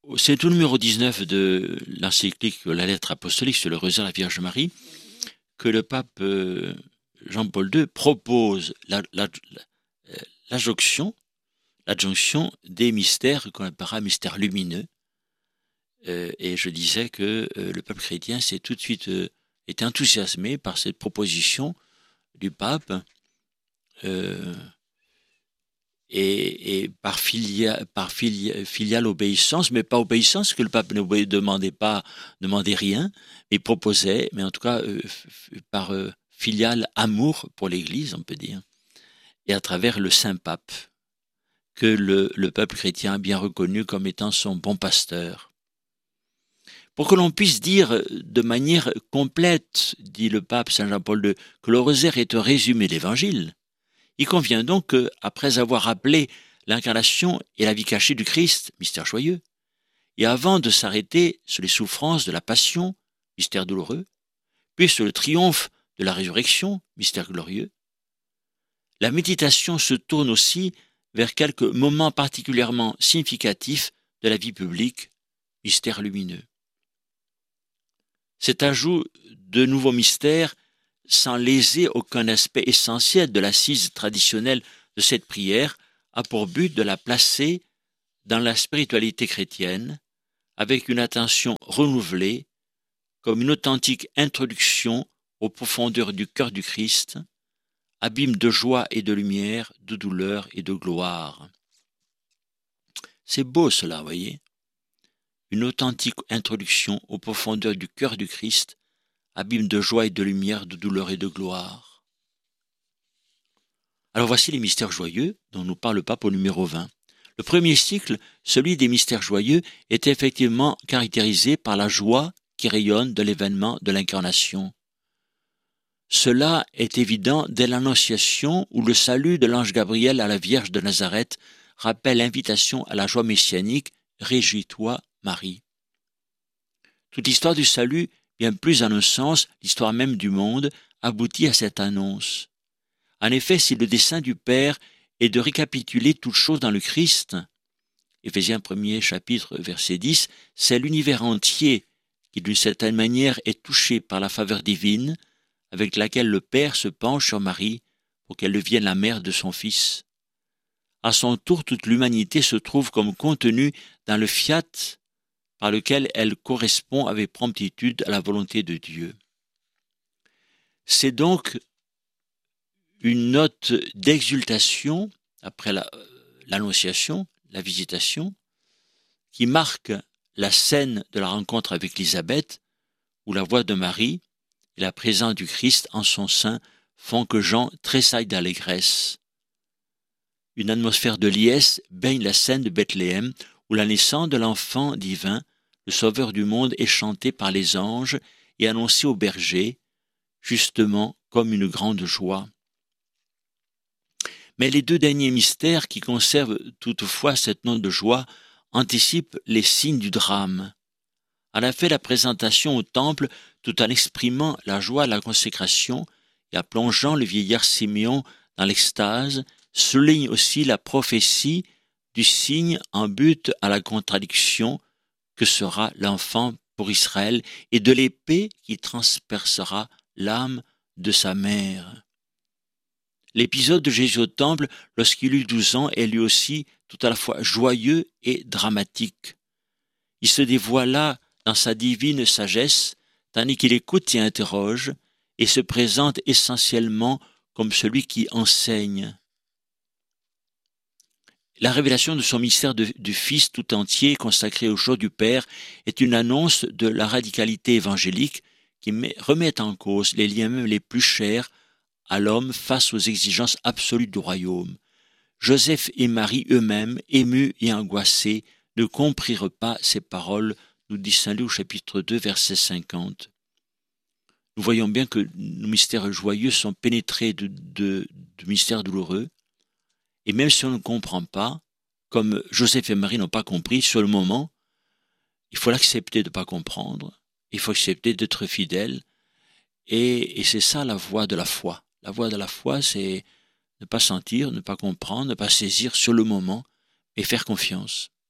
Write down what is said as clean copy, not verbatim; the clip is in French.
C'est au numéro 19 de l'encyclique La lettre apostolique sur le rosaire de la Vierge Marie que le pape Jean-Paul II propose l'adjonction des mystères qu'on appellera mystères lumineux. Et je disais que le peuple chrétien s'est tout de suite été enthousiasmé par cette proposition du pape et par filiale obéissance, mais pas obéissance, que le pape ne demandait rien, mais proposait, mais en tout cas par filial amour pour l'Église, on peut dire, et à travers le Saint-Pape, que le peuple chrétien a bien reconnu comme étant son bon pasteur. Pour que l'on puisse dire de manière complète, dit le pape Saint Jean-Paul II, que le rosaire est un résumé de l'Évangile, il convient donc que, après avoir rappelé l'incarnation et la vie cachée du Christ, mystère joyeux, et avant de s'arrêter sur les souffrances de la passion, mystère douloureux, puis sur le triomphe de la résurrection, mystère glorieux, la méditation se tourne aussi vers quelques moments particulièrement significatifs de la vie publique, mystère lumineux. Cet ajout de nouveaux mystères, sans léser aucun aspect essentiel de l'assise traditionnelle de cette prière, a pour but de la placer dans la spiritualité chrétienne, avec une attention renouvelée, comme une authentique introduction aux profondeurs du cœur du Christ, abîme de joie et de lumière, de douleur et de gloire. C'est beau cela, voyez. Une authentique introduction aux profondeurs du cœur du Christ, abîme de joie et de lumière, de douleur et de gloire. Alors voici les mystères joyeux dont nous parle le pape au numéro 20. Le premier cycle, celui des mystères joyeux, est effectivement caractérisé par la joie qui rayonne de l'événement de l'incarnation. Cela est évident dès l'Annonciation où le salut de l'ange Gabriel à la Vierge de Nazareth rappelle l'invitation à la joie messianique « Réjouis-toi, Marie ». Toute l'histoire du salut, bien plus en un sens, l'histoire même du monde, aboutit à cette annonce. En effet, si le dessein du Père est de récapituler toutes choses dans le Christ, Éphésiens 1er chapitre verset 10, c'est l'univers entier qui d'une certaine manière est touché par la faveur divine avec laquelle le Père se penche sur Marie pour qu'elle devienne la mère de son Fils. À son tour, toute l'humanité se trouve comme contenue dans le fiat par lequel elle correspond avec promptitude à la volonté de Dieu. C'est donc une note d'exultation après l'annonciation, la visitation, qui marque la scène de la rencontre avec Élisabeth, où la voix de Marie et la présence du Christ en son sein font que Jean tressaille d'allégresse. Une atmosphère de liesse baigne la scène de Bethléem, où la naissance de l'enfant divin, le Sauveur du monde, est chanté par les anges et annoncé aux bergers, justement comme une grande joie. Mais les deux derniers mystères, qui conservent toutefois cette note de joie, anticipent les signes du drame. En effet, la présentation au temple, tout en exprimant la joie de la consécration et en plongeant le vieillard Siméon dans l'extase, souligne aussi la prophétie du signe en but à la contradiction que sera l'enfant pour Israël et de l'épée qui transpercera l'âme de sa mère. L'épisode de Jésus au temple, lorsqu'il eut 12 ans, est lui aussi tout à la fois joyeux et dramatique. Il se dévoila dans sa divine sagesse, tandis qu'il écoute et interroge, et se présente essentiellement comme celui qui enseigne. La révélation de son mystère du Fils tout entier, consacré au jour du Père, est une annonce de la radicalité évangélique qui remet en cause les liens même les plus chers à l'homme face aux exigences absolues du royaume. Joseph et Marie eux-mêmes, émus et angoissés, ne comprirent pas ces paroles, nous dit Saint Luc au chapitre 2, verset 50. Nous voyons bien que nos mystères joyeux sont pénétrés de mystères douloureux, et même si on ne comprend pas, comme Joseph et Marie n'ont pas compris, sur le moment, il faut l'accepter de ne pas comprendre, il faut accepter d'être fidèle, et c'est ça la voie de la foi. La voie de la foi, c'est ne pas sentir, ne pas comprendre, ne pas saisir sur le moment, et faire confiance.